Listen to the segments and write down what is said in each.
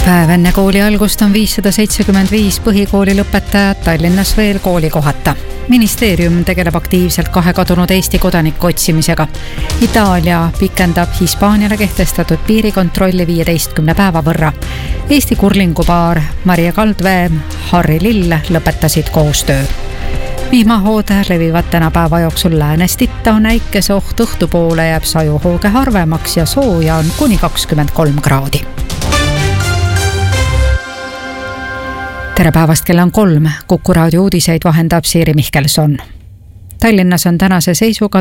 Päev enne kooli algust on 575 põhikooli lõpetajat Tallinnas veel koolikohata. Ministeerium tegeleb aktiivselt 2 kadunud Eesti kodaniku otsimisega. Itaalia pikendab Hispaaniale kehtestatud piirikontrolli 15 päeva võrra. Eesti kurlingupaar Maria Kaldvee, Harri Lill lõpetasid koostöö. Vihmahood levivad tänapäeva jooksul läänest itta, on äikese oht, õhtupoole jääb sajuhooge harvemaks ja sooja on kuni 23 kraadi. Tere päevast, kell on 3. Kuku raadio uudiseid vahendab Siiri Mihkelson. Tallinnas on tänase seisuga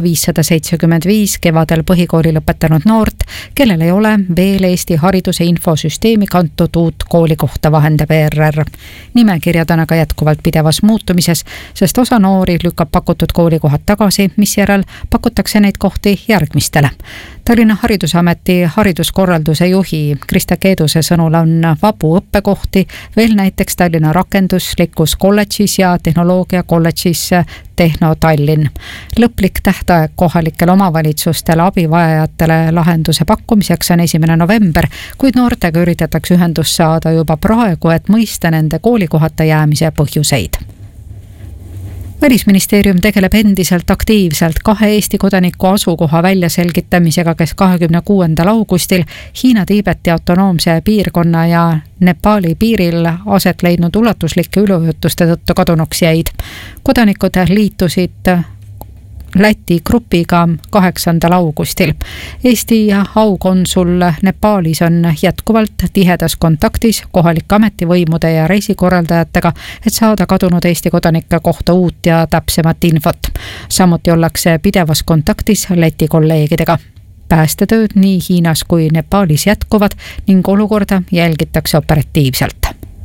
575 kevadel põhikooli lõpetanud noort, kellel ei ole veel Eesti hariduse infosüsteemi kantud uut koolikohta, vahendab ERR. Nimekirjad on aga jätkuvalt pidevas muutumises, sest osa noori lükkab pakutud koolikohad tagasi, misjärel pakutakse neid kohti järgmistele. Tallinna Haridusameti hariduskorralduse juhi Krista Keeduse sõnul on vabu õppekohti veel näiteks Tallinna rakenduslikus kolledžis ja tehnoloogia kolledžis Tehno Tallinn. Lõplik tähtaeg kohalikele omavalitsustele abivajajatele lahenduse pakkumiseks on 1. november, kuid noortega üritatakse ühendust saada juba praegu, et mõista nende koolikohata jäämise põhjuseid. Välisministeerium tegeleb endiselt aktiivselt 2 Eesti kodaniku asukoha väljaselgitamisega, kes 26. augustil Hiina-Tiibeti autonoomse piirkonna ja Nepali piiril aset leidnud ulatuslike üleujutuste tõttu kadunuks jäid. Kodanikud liitusid Läti grupiga 8. augustil. Eesti aukonsul Nepaalis on jätkuvalt tihedas kontaktis kohalike ametivõimude ja reisikorraldajatega, et saada kadunud Eesti kodanike kohta uut ja täpsemat infot. Samuti ollakse pidevas kontaktis Läti kolleegidega. Päästetööd nii Hiinas kui Nepaalis jätkuvad ning olukorda jälgitakse operatiivselt.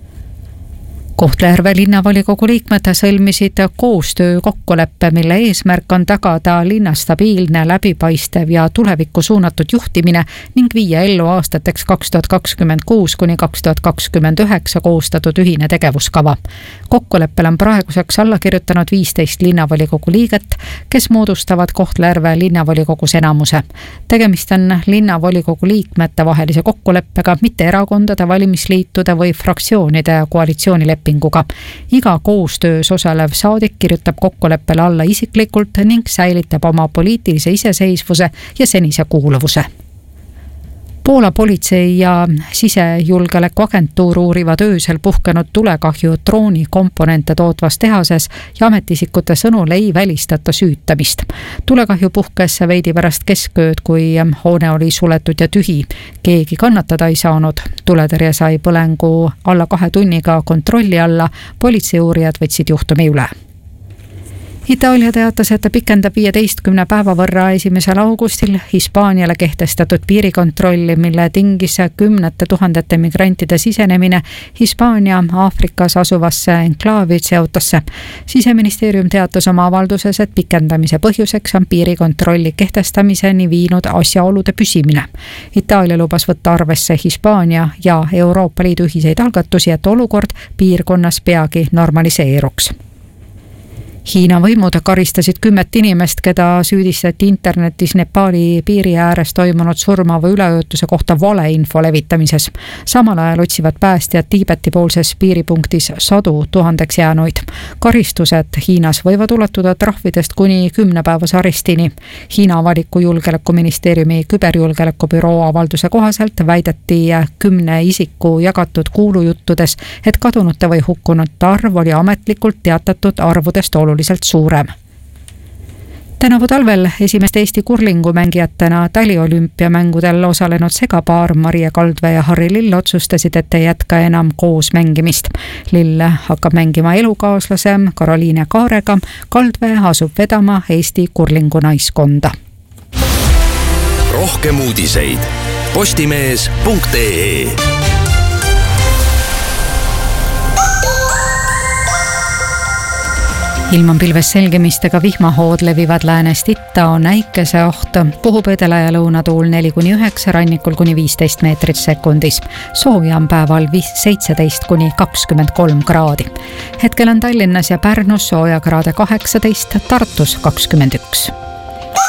Kohtla-Järve linnavolikogu liikmed sõlmisid koostöö kokkuleppe, mille eesmärk on tagada linna stabiilne, läbipaistev ja tulevikku suunatud juhtimine ning viia ellu aastateks 2026 kuni 2029 koostatud ühine tegevuskava. Kokkuleppel on praeguseks alla kirjutanud 15 linnavolikogu liiget, kes moodustavad Kohtla-Järve linnavolikogus enamuse. Tegemist on linnavolikogu liikmete vahelise kokkuleppega, mitte erakondade, valimisliitude või fraktsioonide koalitsioonilepinguga. Iga koostöös osalev saadik kirjutab kokkuleppele alla isiklikult ning säilitab oma poliitilise iseseisvuse ja senise kuuluvuse. Poola politsei ja sisejulgeolekuagentuur uurivad öösel puhkenud tulekahju droonikomponente tootvas tehases ja ametiisikute sõnul ei välistata süütamist. Tulekahju puhkes veidi pärast keskööd, kui hoone oli suletud ja tühi. Keegi kannatada ei saanud. Tuletõrje sai põlengu alla 2 tunniga kontrolli alla. Politseiuurijad võtsid juhtumi üle. Itaalia teatas, et ta pikendab 15 päeva võrra 1. augustil Hispaaniale kehtestatud piirikontrolli, mille tingis 10 000 migrantide sisenemine Hispaania Aafrikas asuvasse enklaavi Ceutasse. Siseministeerium teatas oma avalduses, et pikendamise põhjuseks on piirikontrolli kehtestamiseni viinud asjaolude püsimine. Itaalia lubas võtta arvesse Hispaania ja Euroopa Liidu ühiseid algatusi, et olukord piirkonnas peagi normaliseeruks. Hiina võimud karistasid 10 inimest, keda süüdistati internetis Nepali piiri ääres toimunud surmava üleujutuse kohta valeinfo levitamises. Samal ajal otsivad päästjad Tiibeti poolses piiripunktis 100 000 jäänuid. Karistused Hiinas võivad ulatuda trahvidest kuni 10 päevase arestini. Hiina avaliku julgeolekuministeeriumi küberjulgeolekubüroo avalduse kohaselt väideti 10 isiku jagatud kuulujuttudes, et kadunute või hukkunute arv oli ametlikult teatatud arvudest oluliselt suurem. Tänavu talvel esimest Eesti kurlingumängijatena taliolümpiamängudel osalenud segapaar Maria Kaldvee ja Harri Lill otsustasid, et ei jätka enam koos mängimist. Lill hakkab mängima elukaaslase Karoliine Kaarega, Kaldvee asub vedama Eesti kurlingunaiskonda. Rohkem uudiseid postimees.ee. Ilm on pilves selgemistega, vihmahood levivad läänest itta, on äikese oht, puhub õdela ja lõunatuul 4-9, rannikul kuni 15 meetrit sekundis. Sooja on päeval 17-23 kraadi. Hetkel on Tallinnas ja Pärnus soojakraade 18, Tartus 21.